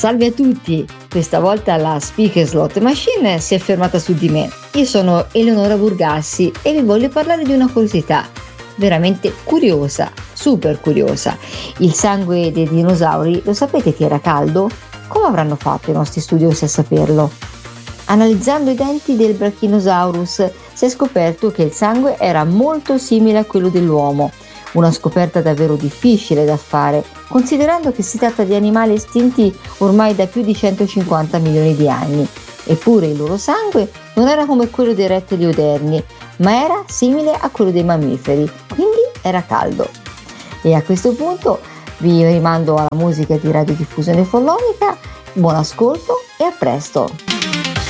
Salve a tutti! Questa volta la Speaker Slot Machine si è fermata su di me. Io sono Eleonora Burgassi e vi voglio parlare di una curiosità veramente curiosa, super curiosa. Il sangue dei dinosauri, lo sapete che era caldo? Come avranno fatto i nostri studiosi a saperlo? Analizzando i denti del Brachiosaurus si è scoperto che il sangue era molto simile a quello dell'uomo. Una scoperta davvero difficile da fare, considerando che si tratta di animali estinti ormai da più di 150 milioni di anni. Eppure il loro sangue non era come quello dei rettili odierni, ma era simile a quello dei mammiferi, quindi era caldo. E a questo punto vi rimando alla musica di Radiodiffusione Follonica, buon ascolto e a presto!